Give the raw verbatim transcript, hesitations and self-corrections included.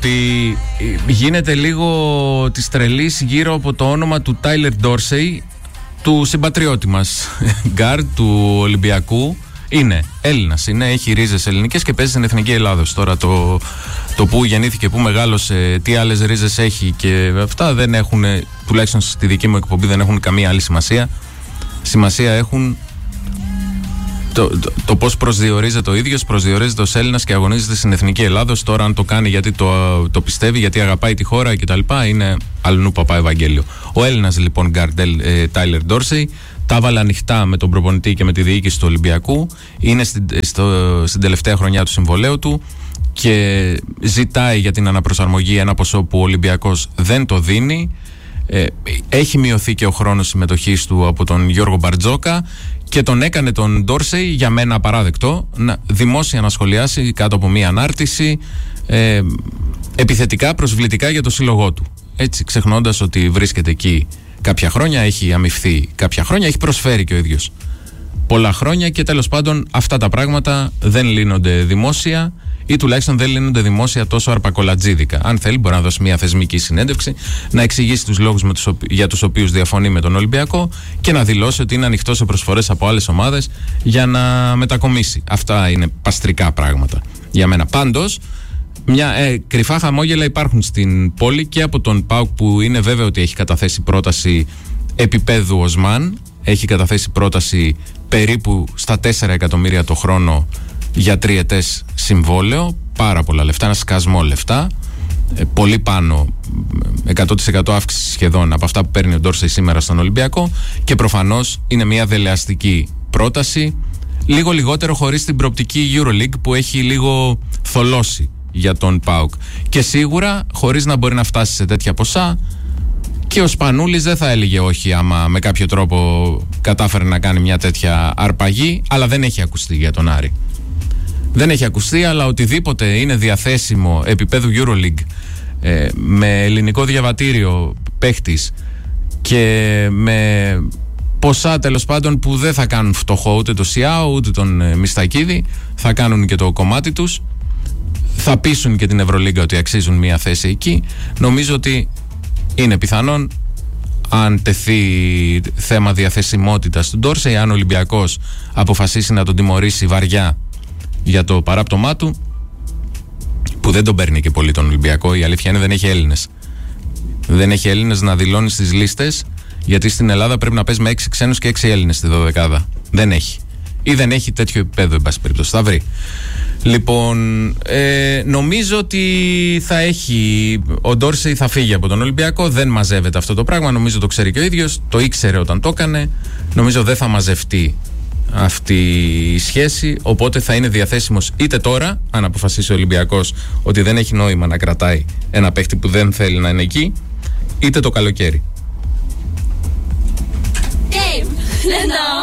ότι γίνεται λίγο της τρελής γύρω από το όνομα του Τάιλερ Ντόρσεϊ, του συμπατριώτη μας γκάρντ του Ολυμπιακού. Είναι Έλληνας, είναι, έχει ρίζες ελληνικές και παίζει στην Εθνική Ελλάδος. Τώρα το, το που γεννήθηκε, που μεγάλωσε, τι άλλες ρίζες έχει και αυτά δεν έχουν, τουλάχιστον στη δική μου εκπομπή δεν έχουν καμία άλλη σημασία. Σημασία έχουν το, το, το πώς προσδιορίζεται ο ίδιος, προσδιορίζεται ως Έλληνας και αγωνίζεται στην Εθνική Ελλάδος. Τώρα αν το κάνει γιατί το, το πιστεύει, γιατί αγαπάει τη χώρα κτλ., είναι αλλού παπά Ευαγγέλιο. Ο Έλληνας λοιπόν γκάρντ Τάιλερ Ντόρσεϊ τα έβαλε ανοιχτά με τον προπονητή και με τη διοίκηση του Ολυμπιακού. Είναι στην, στο, στην τελευταία χρονιά του συμβολαίου του και ζητάει για την αναπροσαρμογή ένα ποσό που ο Ολυμπιακός δεν το δίνει. Ε, έχει μειωθεί και ο χρόνος συμμετοχής του από τον Γιώργο Μπαρτζόκα και τον έκανε τον Ντόρσεϊ, για μένα απαράδεκτο, να, δημόσια να σχολιάσει κάτω από μία ανάρτηση ε, επιθετικά, προσβλητικά για το σύλλογό του. Έτσι, ξεχνώντας ότι βρίσκεται εκεί κάποια χρόνια, έχει αμοιφθεί κάποια χρόνια, έχει προσφέρει και ο ίδιος πολλά χρόνια και τέλος πάντων αυτά τα πράγματα δεν λύνονται δημόσια ή τουλάχιστον δεν λύνονται δημόσια τόσο αρπακολατζίδικα. Αν θέλει μπορεί να δώσει μια θεσμική συνέντευξη, να εξηγήσει τους λόγους με τους, για τους οποίους διαφωνεί με τον Ολυμπιακό και να δηλώσει ότι είναι ανοιχτό σε προσφορές από άλλες ομάδες για να μετακομίσει. Αυτά είναι παστρικά πράγματα για μένα. Πάντως, μια ε, κρυφά χαμόγελα υπάρχουν στην πόλη και από τον ΠΑΟΚ που είναι βέβαιο ότι έχει καταθέσει πρόταση επίπεδου Οσμάν. Έχει καταθέσει πρόταση περίπου στα τέσσερα εκατομμύρια το χρόνο για τριετές συμβόλαιο. Πάρα πολλά λεφτά, ένα σκασμό λεφτά. Ε, πολύ πάνω, εκατό τοις εκατό αύξηση σχεδόν από αυτά που παίρνει ο Ντόρσεϊ σήμερα στον Ολυμπιακό και προφανώς είναι μια δελεαστική πρόταση. Λίγο λιγότερο χωρίς την προοπτική EuroLeague που έχει λίγο θολώσει για τον ΠΑΟΚ. Και σίγουρα χωρίς να μπορεί να φτάσει σε τέτοια ποσά και ο Σπανούλης δεν θα έλεγε όχι άμα με κάποιο τρόπο κατάφερε να κάνει μια τέτοια αρπαγή, αλλά δεν έχει ακουστεί για τον Άρη. Δεν έχει ακουστεί, αλλά οτιδήποτε είναι διαθέσιμο επίπεδου EuroLeague ε, με ελληνικό διαβατήριο παίχτης και με ποσά τέλος πάντων που δεν θα κάνουν φτωχό ούτε το Σιάο ούτε τον ε, Μιστακίδη, θα κάνουν και το κομμάτι τους, θα πείσουν και την Ευρωλίγκα ότι αξίζουν μια θέση εκεί. Νομίζω ότι είναι πιθανόν, αν τεθεί θέμα διαθεσιμότητας του Ντόρσεϊ, αν ο Ολυμπιακός αποφασίσει να τον τιμωρήσει βαριά για το παράπτωμά του, που δεν τον παίρνει και πολύ τον Ολυμπιακό, η αλήθεια είναι δεν έχει Έλληνες. Δεν έχει Έλληνες να δηλώνει στις λίστες, γιατί στην Ελλάδα πρέπει να παίζει με έξι ξένους και έξι Έλληνες στη δωδεκάδα. Δεν έχει. Ή δεν έχει τέτοιο επίπεδο, εν πάση περιπτώσει. Θα βρει. Λοιπόν, ε, νομίζω ότι θα έχει. Ο Ντόρσεϊ θα φύγει από τον Ολυμπιακό. Δεν μαζεύεται αυτό το πράγμα. Νομίζω το ξέρει και ο ίδιος. Το ήξερε όταν το έκανε. Νομίζω δεν θα μαζευτεί αυτή η σχέση. Οπότε θα είναι διαθέσιμος είτε τώρα, αν αποφασίσει ο Ολυμπιακός ότι δεν έχει νόημα να κρατάει ένα παίχτη που δεν θέλει να είναι εκεί, είτε το καλοκαίρι. Game.